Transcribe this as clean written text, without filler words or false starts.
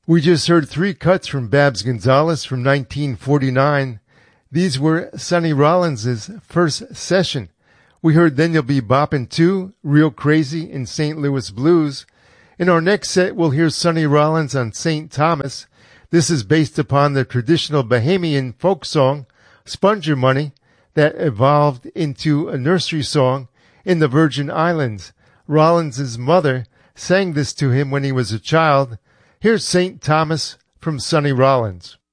We just heard three cuts from Babs Gonzalez from 1949. These were Sonny Rollins' first session. We heard Then You'll Be Boppin' Too, Real Crazy in St. Louis Blues. In our next set, we'll hear Sonny Rollins on St. Thomas. This is based upon the traditional Bahamian folk song, Sponger Money, that evolved into a nursery song in the Virgin Islands. Rollins' mother sang this to him when he was a child. Here's St. Thomas from Sonny Rollins.